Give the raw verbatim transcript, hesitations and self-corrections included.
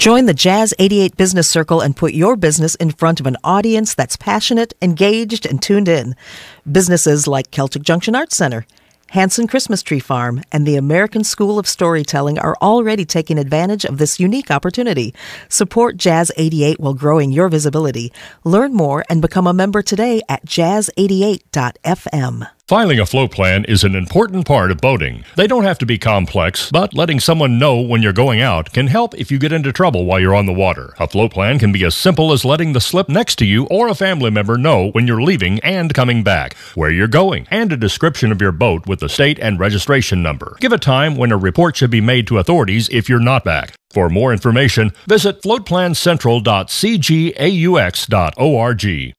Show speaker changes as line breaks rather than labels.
Join the Jazz eighty-eight Business Circle and put your business in front of an audience that's passionate, engaged, and tuned in. Businesses like Celtic Junction Arts Center, Hanson Christmas Tree Farm, and the American School of Storytelling are already taking advantage of this unique opportunity. Support Jazz eighty-eight while growing your visibility. Learn more and become a member today at jazz eighty-eight dot f m.
Filing a float plan is an important part of boating. They don't have to be complex, but letting someone know when you're going out can help if you get into trouble while you're on the water. A float plan can be as simple as letting the slip next to you or a family member know when you're leaving and coming back, where you're going, and a description of your boat with the state and registration number. Give a time when a report should be made to authorities if you're not back. For more information, visit float plan central dot c g a u x dot org.